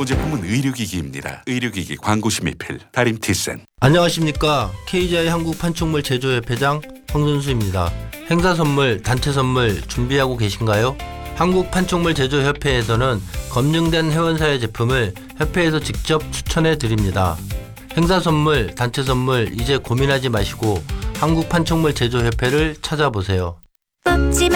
본 제품은 의료기기입니다. 의료기기 광고심의필 다림티센. 안녕하십니까. KGI 한국판촉물 제조협회장 황선수입니다. 행사 선물, 단체 선물 준비하고 계신가요? 한국판촉물 제조협회에서는 검증된 회원사의 제품을 협회에서 직접 추천해 드립니다. 행사 선물, 단체 선물 이제 고민하지 마시고 한국판촉물 제조협회를 찾아보세요.